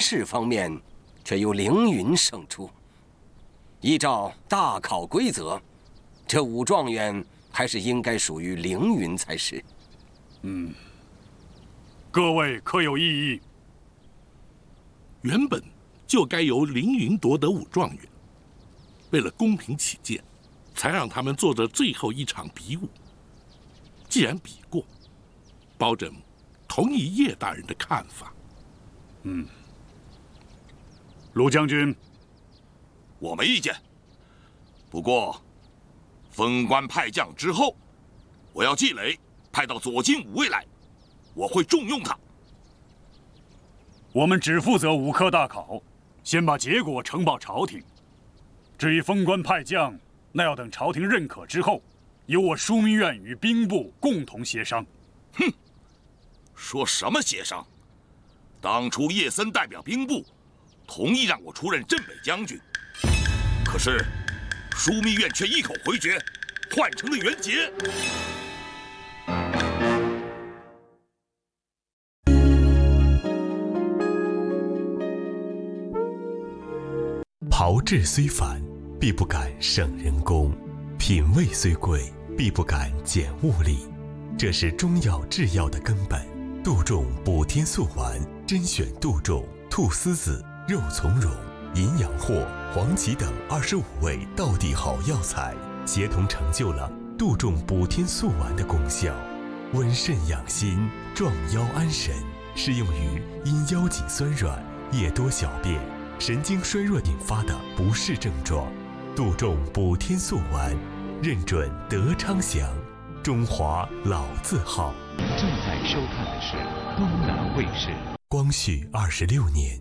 事方面，却由凌云胜出。依照大考规则，这武状元还是应该属于凌云才是。 各位可有异议？ 原本就该由凌云夺得武状元，为了公平起见，才让他们做着最后一场比武。既然比过，包拯同意叶大人的看法。 卢将军， 我没意见。不过，封官派将之后，我要纪磊派到左金吾卫来，我会重用他。 我们只负责武科大考，先把结果呈报朝廷。至于封官派将，那要等朝廷认可之后，由我枢密院与兵部共同协商。 哼，说什么协商？当初叶森代表兵部，同意让我出任镇北将军，可是枢密院却一口回绝，换成了元节。 炮制虽繁，必不敢省人工；品味虽贵，必不敢减物力。这是中药制药的根本。杜仲补天素丸，甄选杜仲、菟丝子、肉苁蓉、银阳藿、黄芪等25味道地好药材，协同成就了杜仲补天素丸的功效。温肾养心，壮腰安神，适用于因腰脊酸软、夜多小便、神经衰弱引发的不适症状。杜仲补天素丸，认准德昌祥，中华老字号。 正在收看的是东南卫视。 光绪26年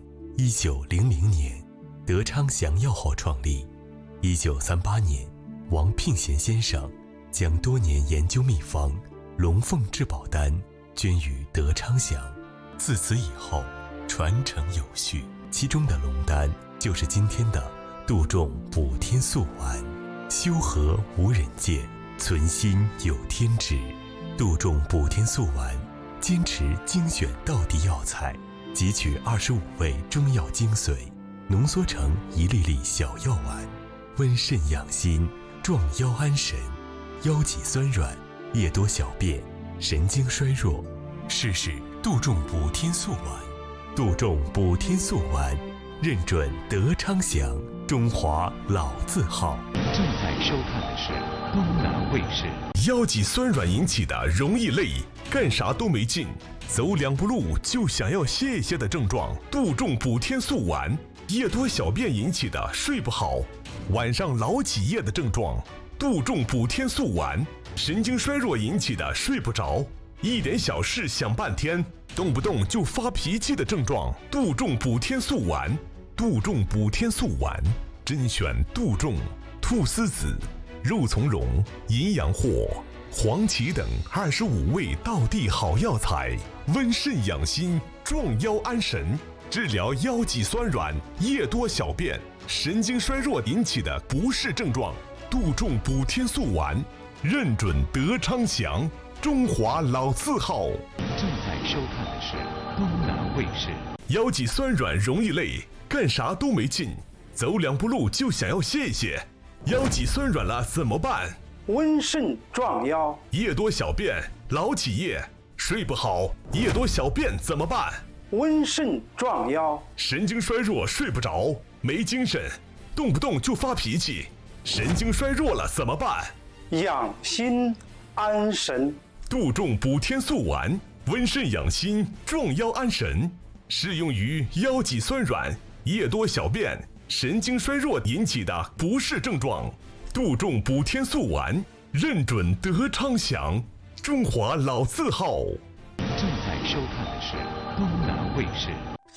，1900年，德昌祥药号创立。1938年，王聘贤先生将多年研究秘方龙凤至宝丹捐于德昌祥。自此以后，传承有序，其中的龙丹就是今天的杜仲补天素丸。修和无人见，存心有天知。杜仲补天素丸坚持精选道地药材，汲取25味中药精髓，浓缩成一粒粒小药丸，温肾养心，壮腰安神，腰脊酸软、夜多小便、神经衰弱，试试杜仲补天素丸。杜仲补天素丸，认准德昌祥，中华老字号。 正在收看的是东南卫视。 腰脊酸软引起的容易累，干啥都没劲，走两步路就想要歇一歇的症状，杜仲补天素丸；夜多小便引起的睡不好，晚上老起夜的症状，杜仲补天素丸；神经衰弱引起的睡不着，一点小事想半天，动不动就发脾气的症状，杜仲补天素丸。杜仲补天素丸，甄选杜仲、菟丝子、肉苁蓉、银阳藿、黄芪等25味道地好药材，温肾养心，壮腰安神，治疗腰脊酸软、夜多小便、神经衰弱引起的不适症状。杜仲补天素丸，认准德昌祥，中华老字号。 正在收看的是东南卫视。 腰脊酸软容易累，干啥都没劲，走两步路就想要歇一歇。腰脊酸软了怎么办？ 温肾壮腰。 夜多小便，老起夜，睡不好，夜多小便怎么办？ 温肾壮腰。 神经衰弱，睡不着，没精神，动不动就发脾气，神经衰弱了怎么办？ 养心安神。 杜仲补天素丸，温肾养心，壮腰安神，适用于腰脊酸软、夜多小便、神经衰弱引起的不适症状。杜仲补天素丸，认准德昌祥，中华老字号。 正在收看的是东南卫视。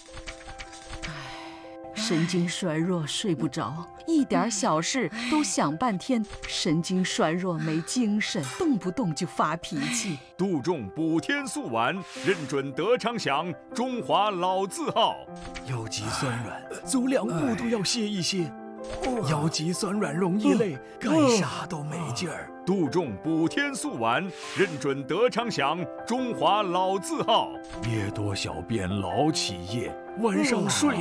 神经衰弱睡不着，一点小事都想半天，神经衰弱没精神，动不动就发脾气。 杜仲补天素丸，认准德昌祥，中华老字号。 腰脊酸软，走两步都要歇一歇。腰脊酸软容易累，干啥都没劲儿。 杜仲补天素丸，认准德昌祥，中华老字号。 夜多小便老起夜，晚上睡